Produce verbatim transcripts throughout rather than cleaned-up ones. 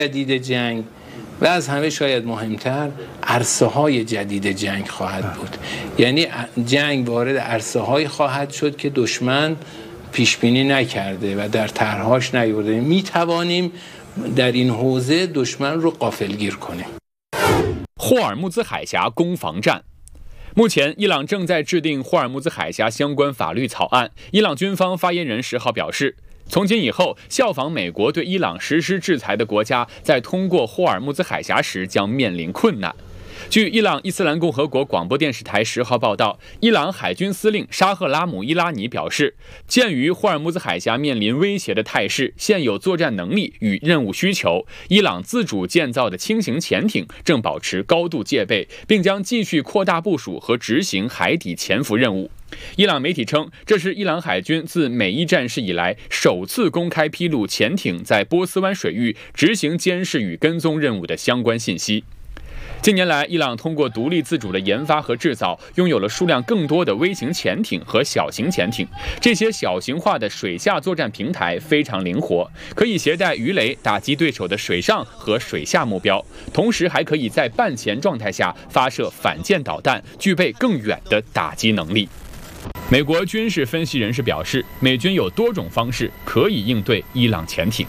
جدید جنگ و از همه شاید مهمتر عرصه های جدید جنگ خواهد بود. یعنی جنگ وارد عرصه های خواهد شد که دشمن پیش بینی نکرده و در طرحهاش نیورده. می توانیم در این حوزه دشمن رو غافلگیر کنیم. 霍尔木兹海峡攻防战。目前，伊朗正在制定霍尔木兹海峡相关法律草案。伊朗军方发言人十号表示，从今以后，效仿美国对伊朗实施制裁的国家，在通过霍尔木兹海峡时将面临困难。据伊朗伊斯兰共和国广播电视台十号报道，伊朗海军司令沙赫拉姆伊拉尼表示，鉴于霍尔木兹海峡面临威胁的态势、现有作战能力与任务需求，伊朗自主建造的轻型潜艇正保持高度戒备，并将继续扩大部署和执行海底潜伏任务。伊朗媒体称，这是伊朗海军自美伊战事以来首次公开披露潜艇在波斯湾水域执行监视与跟踪任务的相关信息。近年来，伊朗通过独立自主的研发和制造，拥有了数量更多的微型潜艇和小型潜艇。这些小型化的水下作战平台非常灵活，可以携带鱼雷打击对手的水上和水下目标，同时还可以在半潜状态下发射反舰导弹，具备更远的打击能力。美国军事分析人士表示，美军有多种方式可以应对伊朗潜艇。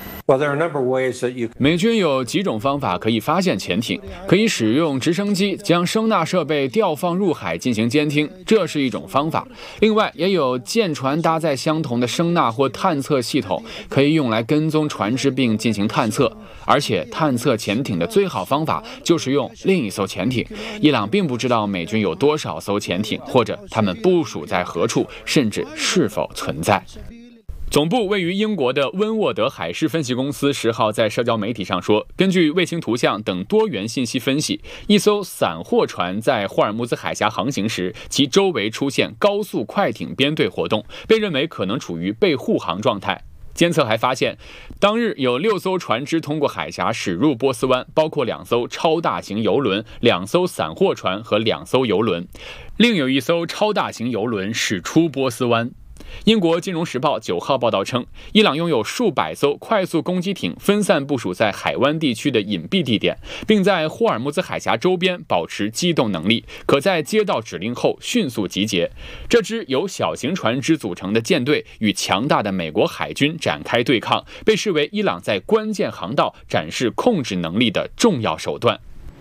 美军有几种方法可以发现潜艇，可以使用直升机将声纳设备调放入海进行监听，这是一种方法。另外，也有舰船搭载相同的声纳或探测系统，可以用来跟踪船只并进行探测。而且，探测潜艇的最好方法就是用另一艘潜艇。伊朗并不知道美军有多少艘潜艇，或者他们部署在何处，甚至是否存在。总部位于英国的温沃德海事分析公司十号在社交媒体上说，根据卫星图像等多元信息分析，一艘散货船在霍尔木兹海峡航行时，其周围出现高速快艇编队活动，被认为可能处于被护航状态。监测还发现，当日有六艘船只通过海峡驶入波斯湾，包括两艘超大型油轮、两艘散货船和两艘油轮，另有一艘超大型油轮驶出波斯湾。英国金融时报九号报道称，伊朗拥有数百艘快速攻击艇分散部署在海湾地区的隐蔽地点，并在霍尔木兹海峡周边保持机动能力，可在接到指令后迅速集结。这支由小型船只组成的舰队与强大的美国海军展开对抗，被视为伊朗在关键航道展示控制能力的重要手段。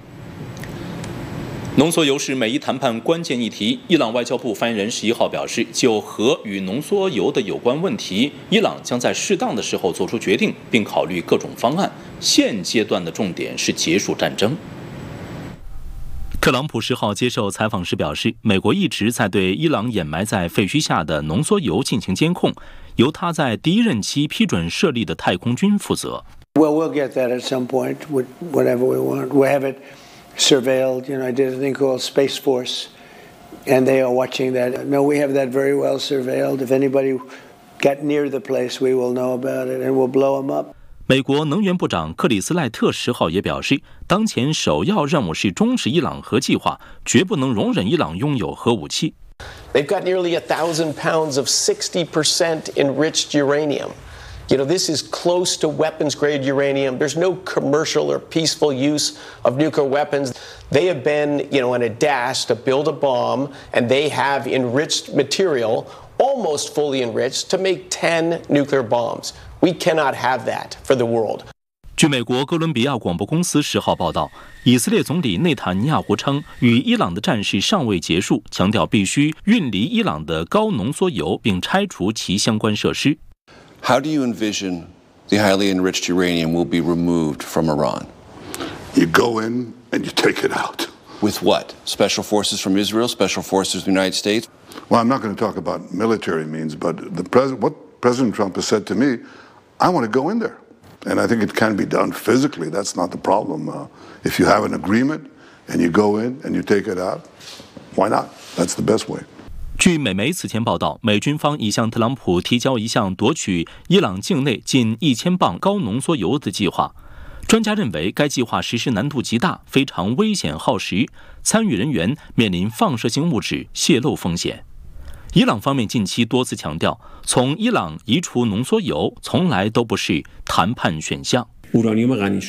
浓缩铀是美伊谈判关键议题。伊朗外交部发言人十一号表示，就核与浓缩铀的有关问题，伊朗将在适当的时候做出决定，并考虑各种方案。现阶段的重点是结束战争。 特朗普十号接受采访时表示，美国一直在对伊朗掩埋在废墟下的浓缩铀进行监控，由他在第一任期批准设立的太空军负责。 Well, we'll get that at some point, whatever we want. We have it surveilled. You know, I did a thing called Space Force, and they are watching that. No, we have that very well surveilled. If anybody get near the place, we will know about it, and we'll blow them up. 美国能源部长克里斯赖特十号也表示，当前首要任务是终止伊朗核计划，绝不能容忍伊朗拥有核武器。 They've got nearly a thousand pounds of sixty percent enriched uranium. You know, this is close to weapons-grade uranium. There's no commercial or peaceful use of nuclear weapons. They have been, you know, on a dash to build a bomb, and they have enriched material, almost fully enriched, to make ten nuclear bombs. We cannot have that for the world. 据美国哥伦比亚广播公司十号报道，以色列总理内塔尼亚胡称，与伊朗的战事尚未结束，强调必须运离伊朗的高浓缩铀，并拆除其相关设施。 How do you envision the highly enriched uranium will be removed from Iran? You go in and you take it out. With what? Special forces from Israel? Special forces from the United States? Well, I'm not going to talk about military means, but the pres- what President Trump has said to me, I want to go in there. And I think it can be done physically. That's not the problem. Uh, if you have an agreement and you go in and you take it out, why not? That's the best way. 据美媒此前报道，美军方已向特朗普提交一项夺取伊朗境内近一千磅高浓缩铀的计划。专家认为，该计划实施难度极大，非常危险耗时，参与人员面临放射性物质泄漏风险。伊朗方面近期多次强调，从伊朗移除浓缩铀从来都不是谈判选项。